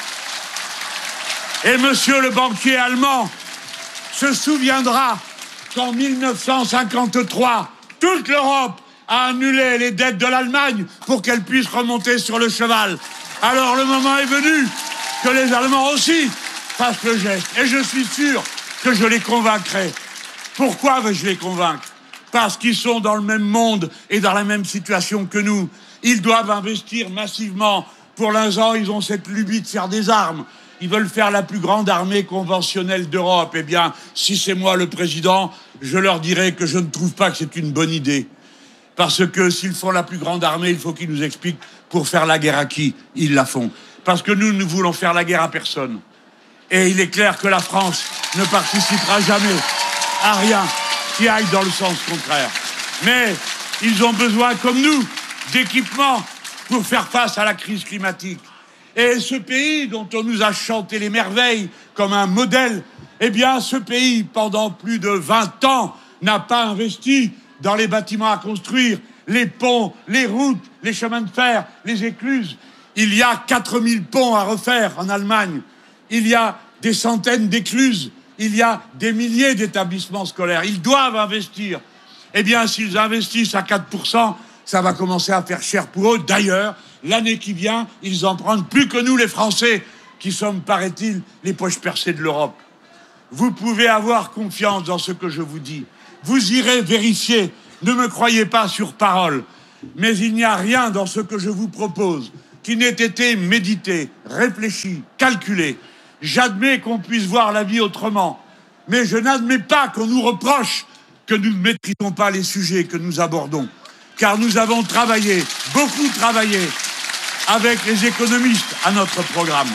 Et monsieur le banquier allemand se souviendra qu'en mille neuf cent cinquante-trois, toute l'Europe a annulé les dettes de l'Allemagne pour qu'elle puisse remonter sur le cheval. Alors le moment est venu que les Allemands aussi fassent le geste. Et je suis sûr que je les convaincrai. Pourquoi veux-je les convaincre? Parce qu'ils sont dans le même monde et dans la même situation que nous. Ils doivent investir massivement. Pour l'instant, ils ont cette lubie de faire des armes. Ils veulent faire la plus grande armée conventionnelle d'Europe. Eh bien, si c'est moi le président, je leur dirai que je ne trouve pas que c'est une bonne idée. Parce que s'ils font la plus grande armée, il faut qu'ils nous expliquent pour faire la guerre à qui ils la font. Parce que nous, nous voulons faire la guerre à personne. Et il est clair que la France ne participera jamais à rien qui aille dans le sens contraire. Mais ils ont besoin, comme nous, d'équipements pour faire face à la crise climatique. Et ce pays dont on nous a chanté les merveilles comme un modèle, eh bien, ce pays, pendant plus de vingt ans, n'a pas investi dans les bâtiments à construire, les ponts, les routes, les chemins de fer, les écluses. Il y a quatre mille ponts à refaire en Allemagne. Il y a des centaines d'écluses. Il y a des milliers d'établissements scolaires. Ils doivent investir. Eh bien, s'ils investissent à quatre pour cent, ça va commencer à faire cher pour eux. D'ailleurs, l'année qui vient, ils en prennent plus que nous, les Français. qui sommes, paraît-il, les poches percées de l'Europe. Vous pouvez avoir confiance dans ce que je vous dis. Vous irez vérifier, ne me croyez pas sur parole, mais il n'y a rien dans ce que je vous propose qui n'ait été médité, réfléchi, calculé. J'admets qu'on puisse voir la vie autrement, mais je n'admets pas qu'on nous reproche que nous ne maîtrisons pas les sujets que nous abordons, car nous avons travaillé, beaucoup travaillé, avec les économistes à notre programme.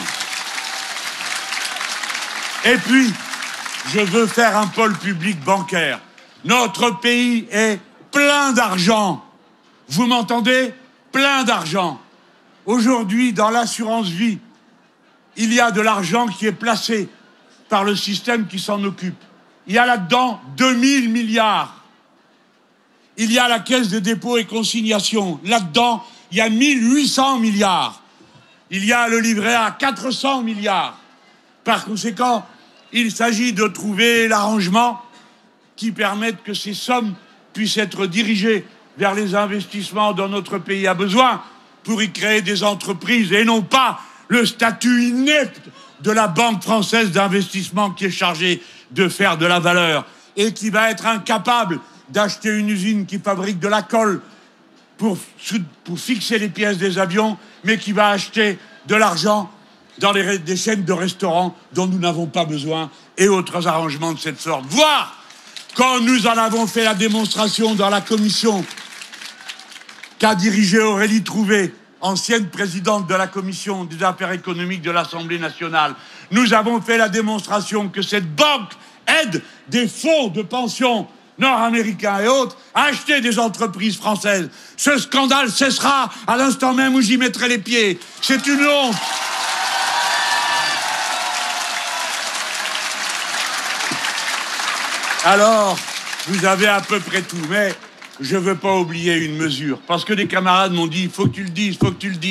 Et puis, je veux faire un pôle public bancaire. Notre pays est plein d'argent. Vous m'entendez? Plein d'argent. Aujourd'hui, dans l'assurance vie, il y a de l'argent qui est placé par le système qui s'en occupe. Il y a là-dedans deux mille milliards. Il y a la caisse de dépôt et consignation. Là-dedans, il y a mille huit cents milliards. Il y a le livret A, quatre cents milliards. Par conséquent, il s'agit de trouver l'arrangement qui permette que ces sommes puissent être dirigées vers les investissements dont notre pays a besoin pour y créer des entreprises et non pas le statut inepte de la Banque française d'investissement qui est chargée de faire de la valeur et qui va être incapable d'acheter une usine qui fabrique de la colle pour, pour fixer les pièces des avions, mais qui va acheter de l'argent dans les, des chaînes de restaurants dont nous n'avons pas besoin et autres arrangements de cette sorte. Voire, quand nous en avons fait la démonstration dans la commission qu'a dirigée Aurélie Trouvé, ancienne présidente de la commission des affaires économiques de l'Assemblée nationale, nous avons fait la démonstration que cette banque aide des fonds de pension nord-américains et autres à acheter des entreprises françaises. Ce scandale cessera à l'instant même où j'y mettrai les pieds. C'est une honte. Alors, vous avez à peu près tout, mais je ne veux pas oublier une mesure, parce que des camarades m'ont dit « il faut que tu le dises, il faut que tu le dises ».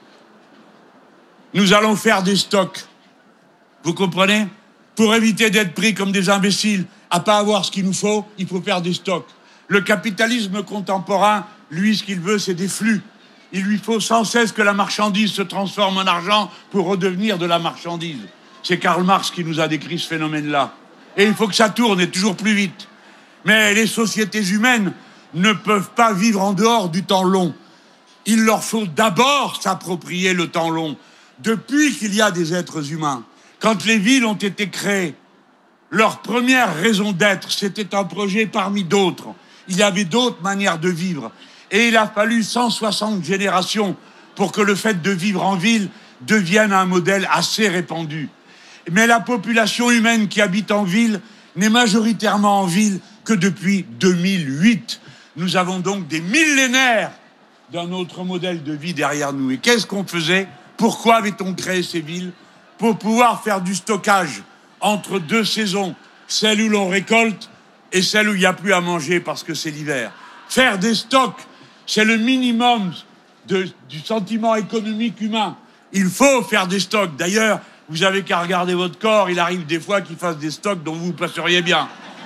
Nous allons faire des stocks, vous comprenez? Pour éviter d'être pris comme des imbéciles à pas avoir ce qu'il nous faut, il faut faire des stocks. Le capitalisme contemporain, lui, ce qu'il veut, c'est des flux. Il lui faut sans cesse que la marchandise se transforme en argent pour redevenir de la marchandise. C'est Karl Marx qui nous a décrit ce phénomène-là. Et il faut que ça tourne et toujours plus vite. Mais les sociétés humaines ne peuvent pas vivre en dehors du temps long. Il leur faut d'abord s'approprier le temps long. Depuis qu'il y a des êtres humains, quand les villes ont été créées, leur première raison d'être, c'était un projet parmi d'autres. Il y avait d'autres manières de vivre. Et il a fallu cent soixante générations pour que le fait de vivre en ville devienne un modèle assez répandu. Mais la population humaine qui habite en ville n'est majoritairement en ville que depuis deux mille huit. Nous avons donc des millénaires d'un autre modèle de vie derrière nous. Et qu'est-ce qu'on faisait? Pourquoi avait-on créé ces villes? Pour pouvoir faire du stockage entre deux saisons, celle où l'on récolte et celle où il n'y a plus à manger parce que c'est l'hiver. Faire des stocks, c'est le minimum de, du sentiment économique humain. Il faut faire des stocks. D'ailleurs, vous avez qu'à regarder votre corps, il arrive des fois qu'il fasse des stocks dont vous vous passeriez bien.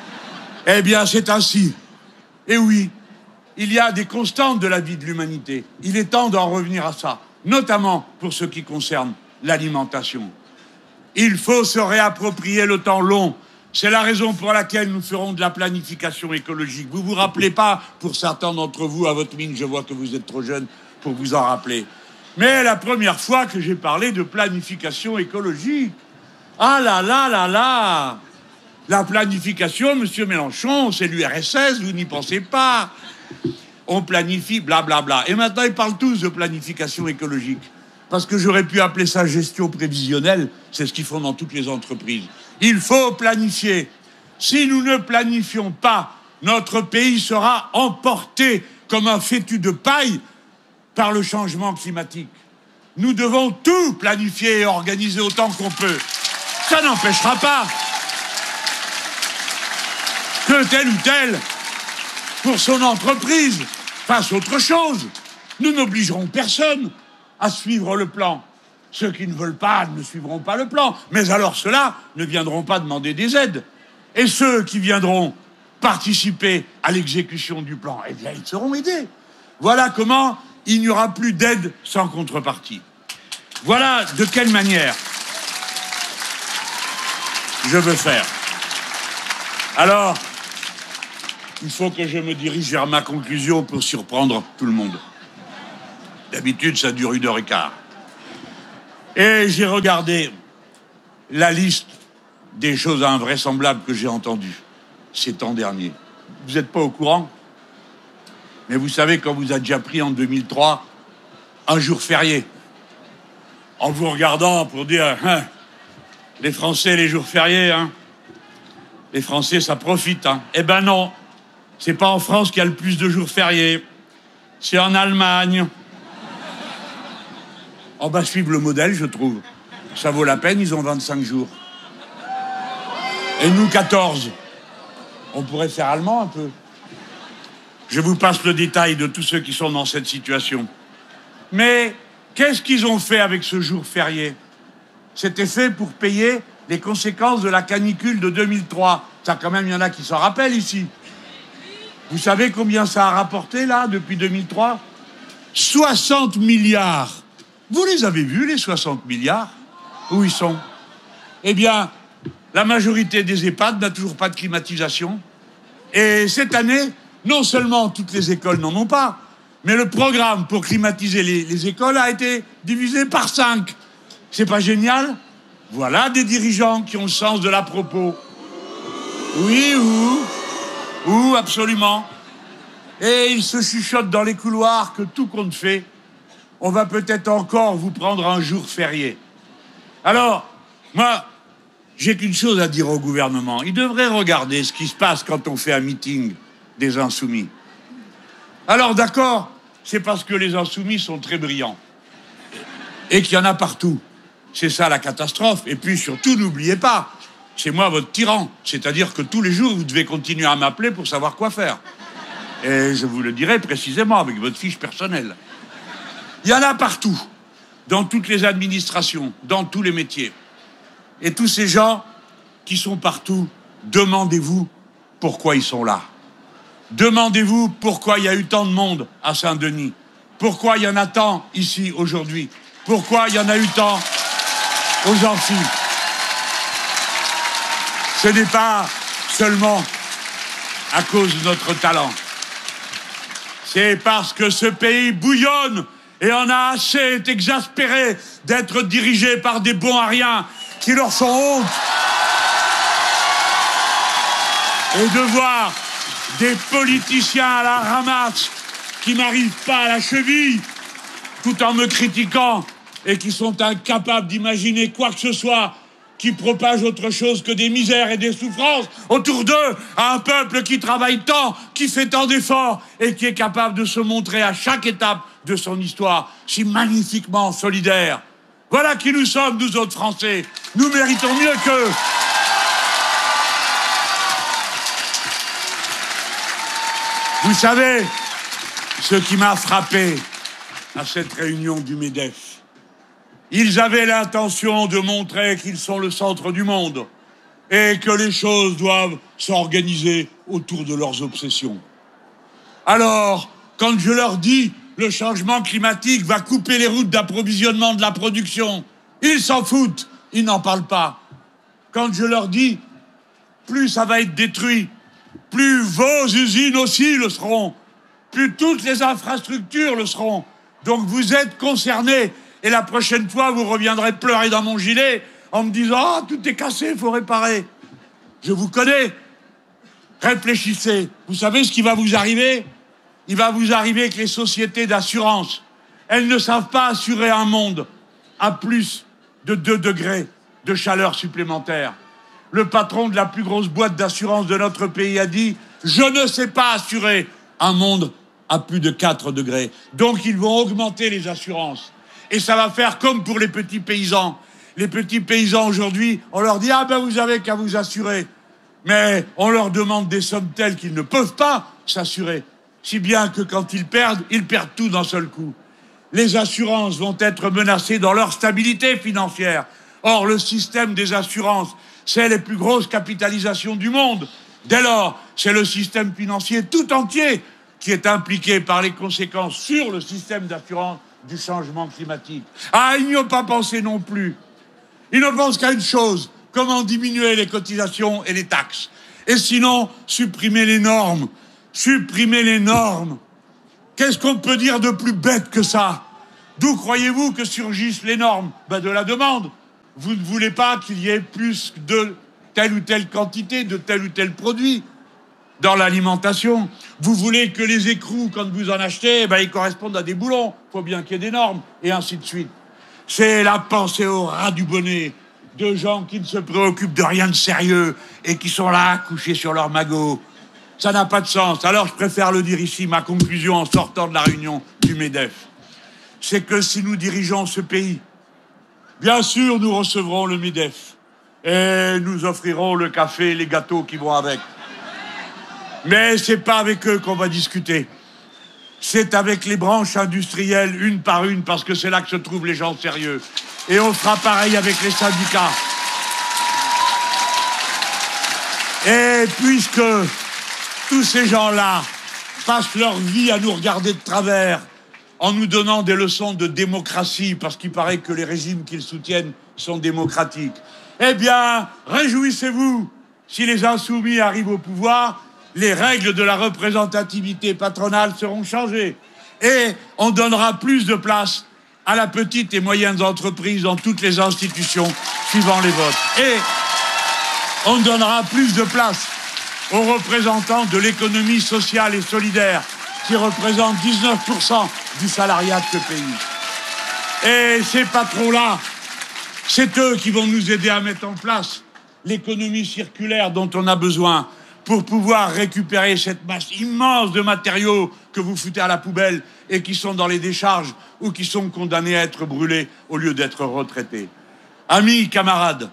Eh bien, c'est ainsi. Et oui, il y a des constantes de la vie de l'humanité. Il est temps d'en revenir à ça, notamment pour ce qui concerne l'alimentation. Il faut se réapproprier le temps long. C'est la raison pour laquelle nous ferons de la planification écologique. Vous vous rappelez pas, pour certains d'entre vous, à votre mine, je vois que vous êtes trop jeunes pour vous en rappeler. Mais la première fois que j'ai parlé de planification écologique, ah là là là là, la planification, monsieur Mélenchon, c'est l'U R S S, vous n'y pensez pas. On planifie, blablabla. Bla bla. Et maintenant, ils parlent tous de planification écologique. Parce que j'aurais pu appeler ça gestion prévisionnelle, c'est ce qu'ils font dans toutes les entreprises. Il faut planifier. Si nous ne planifions pas, notre pays sera emporté comme un fétu de paille par le changement climatique. Nous devons tout planifier et organiser autant qu'on peut. Ça n'empêchera pas que tel ou tel, pour son entreprise, fasse autre chose. Nous n'obligerons personne à suivre le plan. Ceux qui ne veulent pas ne suivront pas le plan. Mais alors ceux-là ne viendront pas demander des aides. Et ceux qui viendront participer à l'exécution du plan, eh bien, ils seront aidés. Voilà comment il n'y aura plus d'aide sans contrepartie. Voilà de quelle manière je veux faire. Alors, il faut que je me dirige vers ma conclusion pour surprendre tout le monde. D'habitude, ça dure une heure et quart. Et j'ai regardé la liste des choses invraisemblables que j'ai entendues ces temps derniers. Vous n'êtes pas au courant? Mais vous savez, quand vous a déjà pris en deux mille trois un jour férié, en vous regardant pour dire hein, les Français, les jours fériés, hein, les Français, ça profite. Hein. Eh ben non, c'est pas en France qu'il y a le plus de jours fériés, c'est en Allemagne. On va suivre le modèle, je trouve. Ça vaut la peine, ils ont vingt-cinq jours. Et nous, quatorze. On pourrait faire allemand un peu. Je vous passe le détail de tous ceux qui sont dans cette situation. Mais qu'est-ce qu'ils ont fait avec ce jour férié? C'était fait pour payer les conséquences de la canicule de deux mille trois. Ça, quand même, il y en a qui s'en rappellent ici. Vous savez combien ça a rapporté, là, depuis deux mille trois? soixante milliards. Vous les avez vus, les soixante milliards? Où ils sont? Eh bien, la majorité des EHPAD n'a toujours pas de climatisation. Et cette année, non seulement toutes les écoles n'en ont pas, mais le programme pour climatiser les, les écoles a été divisé par cinq. C'est pas génial? Voilà des dirigeants qui ont le sens de l'à propos. Oui, ou, ou, absolument. Et ils se chuchotent dans les couloirs que tout compte fait, on va peut-être encore vous prendre un jour férié. Alors, moi, j'ai qu'une chose à dire au gouvernement. Il devrait regarder ce qui se passe quand on fait un meeting des Insoumis. Alors, d'accord, c'est parce que les Insoumis sont très brillants. Et qu'il y en a partout. C'est ça la catastrophe. Et puis, surtout, n'oubliez pas, c'est moi votre tyran. C'est-à-dire que tous les jours, vous devez continuer à m'appeler pour savoir quoi faire. Et je vous le dirai précisément avec votre fiche personnelle. Il y en a partout, dans toutes les administrations, dans tous les métiers. Et tous ces gens qui sont partout, demandez-vous pourquoi ils sont là. Demandez-vous pourquoi il y a eu tant de monde à Saint-Denis. Pourquoi il y en a tant ici aujourd'hui. Pourquoi il y en a eu tant aux Antilles. Ce n'est pas seulement à cause de notre talent. C'est parce que ce pays bouillonne et en a assez, est exaspéré d'être dirigé par des bons à rien qui leur font honte. Et de voir des politiciens à la ramasse qui n'arrivent pas à la cheville tout en me critiquant et qui sont incapables d'imaginer quoi que ce soit qui propage autre chose que des misères et des souffrances autour d'eux, à un peuple qui travaille tant, qui fait tant d'efforts et qui est capable de se montrer à chaque étape de son histoire si magnifiquement solidaire. Voilà qui nous sommes, nous autres Français. Nous méritons mieux qu'eux. Vous savez, ce qui m'a frappé à cette réunion du MEDEF, ils avaient l'intention de montrer qu'ils sont le centre du monde et que les choses doivent s'organiser autour de leurs obsessions. Alors, quand je leur dis le changement climatique va couper les routes d'approvisionnement de la production, ils s'en foutent, ils n'en parlent pas. Quand je leur dis plus ça va être détruit, plus vos usines aussi le seront, plus toutes les infrastructures le seront. Donc vous êtes concernés. Et la prochaine fois, vous reviendrez pleurer dans mon gilet en me disant « Ah, oh, tout est cassé, il faut réparer ». Je vous connais. Réfléchissez. Vous savez ce qui va vous arriver? Il va vous arriver que les sociétés d'assurance, elles ne savent pas assurer un monde à plus de deux degrés de chaleur supplémentaire. Le patron de la plus grosse boîte d'assurance de notre pays a dit « Je ne sais pas assurer un monde à plus de quatre degrés ». Donc, ils vont augmenter les assurances. Et ça va faire comme pour les petits paysans. Les petits paysans aujourd'hui, on leur dit « Ah ben vous avez qu'à vous assurer ». Mais on leur demande des sommes telles qu'ils ne peuvent pas s'assurer. Si bien que quand ils perdent, ils perdent tout d'un seul coup. Les assurances vont être menacées dans leur stabilité financière. Or, le système des assurances, c'est les plus grosses capitalisations du monde. Dès lors, c'est le système financier tout entier qui est impliqué par les conséquences sur le système d'assurance du changement climatique. Ah, ils n'y ont pas pensé non plus. Ils ne pensent qu'à une chose, comment diminuer les cotisations et les taxes. Et sinon, supprimer les normes. Supprimer les normes. Qu'est-ce qu'on peut dire de plus bête que ça? D'où croyez-vous que surgissent les normes? Ben de la demande. Vous ne voulez pas qu'il y ait plus de telle ou telle quantité, de tel ou tel produit dans l'alimentation. Vous voulez que les écrous, quand vous en achetez, ben, ils correspondent à des boulons. Il faut bien qu'il y ait des normes, et ainsi de suite. C'est la pensée au ras du bonnet de gens qui ne se préoccupent de rien de sérieux et qui sont là, couchés sur leur magot. Ça n'a pas de sens. Alors je préfère le dire ici, ma conclusion en sortant de la réunion du MEDEF. C'est que si nous dirigeons ce pays, bien sûr nous recevrons le MEDEF et nous offrirons le café et les gâteaux qui vont avec. Mais c'est pas avec eux qu'on va discuter. C'est avec les branches industrielles, une par une, parce que c'est là que se trouvent les gens sérieux. Et on fera pareil avec les syndicats. Et puisque tous ces gens-là passent leur vie à nous regarder de travers, en nous donnant des leçons de démocratie, parce qu'il paraît que les régimes qu'ils soutiennent sont démocratiques, eh bien, réjouissez-vous. Si les insoumis arrivent au pouvoir, les règles de la représentativité patronale seront changées. Et on donnera plus de place à la petite et moyenne entreprise dans toutes les institutions suivant les votes. Et on donnera plus de place aux représentants de l'économie sociale et solidaire, qui représentent dix-neuf pour cent du salariat de ce pays. Et ces patrons-là, c'est eux qui vont nous aider à mettre en place l'économie circulaire dont on a besoin pour pouvoir récupérer cette masse immense de matériaux que vous foutez à la poubelle et qui sont dans les décharges ou qui sont condamnés à être brûlés au lieu d'être retraités. Amis, camarades,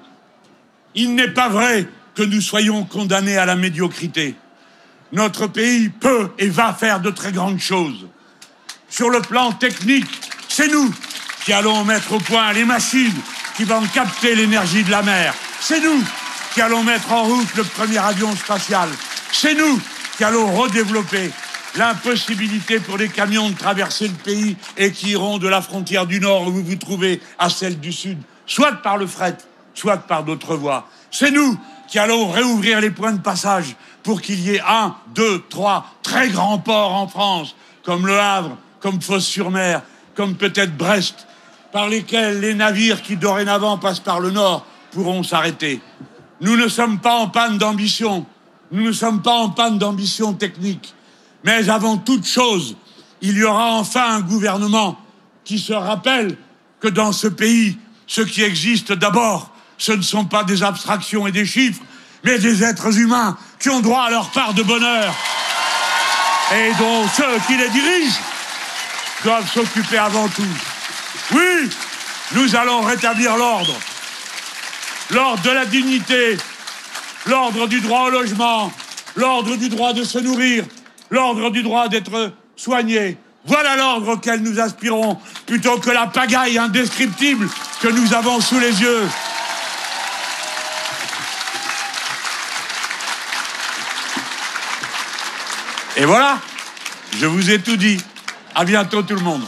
il n'est pas vrai que nous soyons condamnés à la médiocrité. Notre pays peut et va faire de très grandes choses. Sur le plan technique, c'est nous qui allons mettre au point les machines qui vont capter l'énergie de la mer. C'est nous qui allons mettre en route le premier avion spatial. C'est nous qui allons redévelopper l'impossibilité pour les camions de traverser le pays et qui iront de la frontière du Nord où vous vous trouvez à celle du Sud, soit par le fret, soit par d'autres voies. C'est nous qui allons réouvrir les points de passage pour qu'il y ait un, deux, trois très grands ports en France, comme Le Havre, comme Fos-sur-Mer, comme peut-être Brest, par lesquels les navires qui dorénavant passent par le Nord pourront s'arrêter. Nous ne sommes pas en panne d'ambition, nous ne sommes pas en panne d'ambition technique, mais avant toute chose, il y aura enfin un gouvernement qui se rappelle que dans ce pays, ce qui existe d'abord, ce ne sont pas des abstractions et des chiffres, mais des êtres humains qui ont droit à leur part de bonheur et dont ceux qui les dirigent doivent s'occuper avant tout. Oui, nous allons rétablir l'ordre. L'ordre de la dignité, l'ordre du droit au logement, l'ordre du droit de se nourrir, l'ordre du droit d'être soigné. Voilà l'ordre auquel nous aspirons, plutôt que la pagaille indescriptible que nous avons sous les yeux. Et voilà, je vous ai tout dit. À bientôt tout le monde.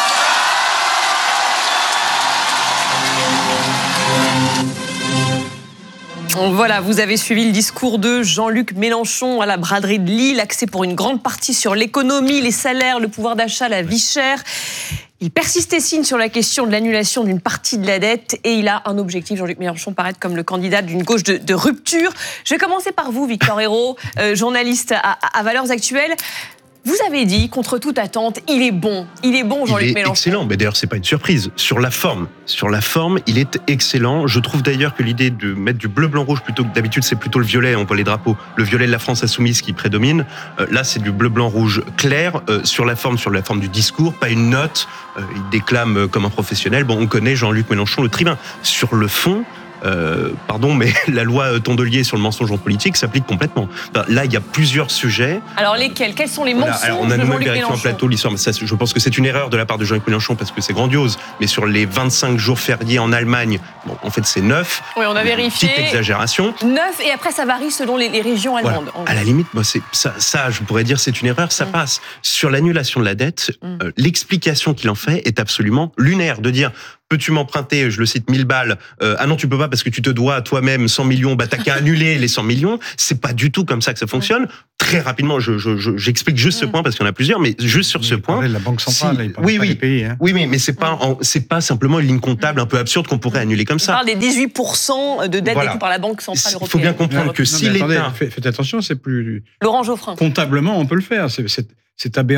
Voilà, vous avez suivi le discours de Jean-Luc Mélenchon à la braderie de Lille, axé pour une grande partie sur l'économie, les salaires, le pouvoir d'achat, la vie chère. Il persiste et signe sur la question de l'annulation d'une partie de la dette et il a un objectif, Jean-Luc Mélenchon, paraître comme le candidat d'une gauche de, de rupture. Je vais commencer par vous, Victor Ayrault, euh, journaliste à, à Valeurs Actuelles. Vous avez dit, contre toute attente, il est bon. Il est bon, Jean-Luc Mélenchon. Il est excellent, mais d'ailleurs, c'est pas une surprise. Sur la forme, sur la forme, il est excellent. Je trouve d'ailleurs que l'idée de mettre du bleu, blanc, rouge plutôt que d'habitude, c'est plutôt le violet. On voit les drapeaux. Le violet de la France insoumise qui prédomine. Euh, là, c'est du bleu, blanc, rouge clair. Euh, sur la forme, sur la forme du discours, pas une note. Euh, il déclame comme un professionnel. Bon, on connaît Jean-Luc Mélenchon, le tribun. Sur le fond, euh, pardon, mais la loi Tondelier sur le mensonge en politique s'applique complètement. Enfin, là, il y a plusieurs sujets. Alors lesquels? Quels sont les mensonges voilà, alors, on a de nous-mêmes Jean-Luc vérifié en Mélenchon? plateau l'histoire, mais ça, je pense que c'est une erreur de la part de Jean-Luc Mélenchon parce que c'est grandiose. Mais sur les vingt-cinq jours fériés en Allemagne, bon, en fait, c'est neuf. Oui, on a vérifié. Petite exagération. neuf, et après, ça varie selon les, les régions allemandes. Voilà. À la limite, moi, c'est, ça, ça, je pourrais dire, c'est une erreur, ça mmh. passe. Sur l'annulation de la dette, mmh. euh, l'explication qu'il en fait est absolument lunaire. De dire, peux-tu m'emprunter, je le cite, mille balles, euh, ah non, tu peux pas parce que tu te dois à toi-même cent millions, bah t'as qu'à annuler les cent millions. C'est pas du tout comme ça que ça fonctionne. Mmh. Très rapidement, je, je, je, j'explique juste mmh. ce point parce qu'il y en a plusieurs, mais juste sur il ce point. Il de la Banque centrale, si, il parle oui, pas oui, des pays. Hein. Oui, mais, mais c'est pas, en, c'est pas simplement une ligne comptable un peu absurde qu'on pourrait annuler comme ça. On parle des dix-huit pour cent de dette voilà. détenue par la Banque centrale européenne. Il faut bien comprendre non, que non, si attendez, l'État... Faites attention, c'est plus... Laurent Geoffrin. Comptablement, on peut le faire. C'est, c'est, c'est aberrant.